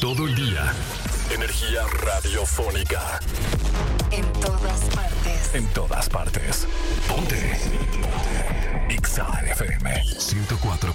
todo el día. Energía radiofónica. En todas partes. En todas partes. Ponte. Ponte. Exa FM 104.9.